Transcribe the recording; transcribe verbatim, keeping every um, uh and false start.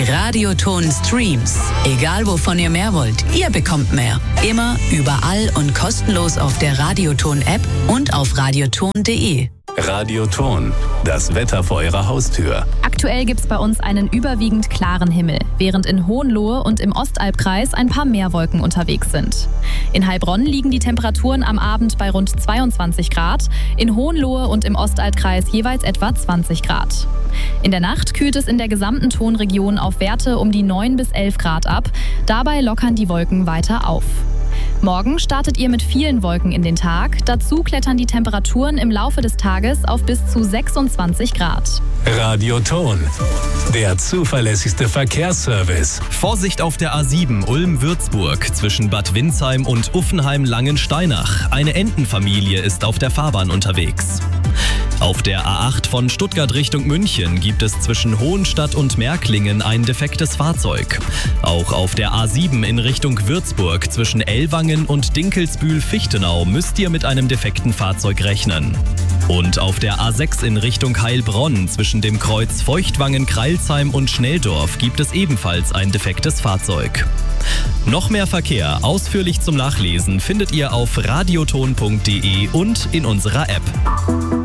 Die Radioton Streams. Egal wovon ihr mehr wollt, ihr bekommt mehr. Immer, überall und kostenlos auf der Radioton-App und auf radioton punkt de. Radioton, das Wetter vor Ihrer Haustür. Aktuell gibt es bei uns einen überwiegend klaren Himmel, während in Hohenlohe und im Ostalbkreis ein paar Meerwolken unterwegs sind. In Heilbronn liegen die Temperaturen am Abend bei rund zweiundzwanzig Grad, in Hohenlohe und im Ostalbkreis jeweils etwa zwanzig Grad. In der Nacht kühlt es in der gesamten Tonregion auf Werte um die neun bis elf Grad ab, dabei lockern die Wolken weiter auf. Morgen startet ihr mit vielen Wolken in den Tag. Dazu klettern die Temperaturen im Laufe des Tages auf bis zu sechsundzwanzig Grad. Radioton, der zuverlässigste Verkehrsservice. Vorsicht auf der A sieben Ulm-Würzburg zwischen Bad Windsheim und Uffenheim-Langensteinach. Eine Entenfamilie ist auf der Fahrbahn unterwegs. Auf der A acht von Stuttgart Richtung München gibt es zwischen Hohenstadt und Märklingen ein defektes Fahrzeug. Auch auf der A sieben in Richtung Würzburg zwischen Ellwangen und Dinkelsbühl-Fichtenau müsst ihr mit einem defekten Fahrzeug rechnen. Und auf der A sechs in Richtung Heilbronn zwischen dem Kreuz Feuchtwangen-Kreilsheim und Schnelldorf gibt es ebenfalls ein defektes Fahrzeug. Noch mehr Verkehr ausführlich zum Nachlesen findet ihr auf radioton punkt de und in unserer App.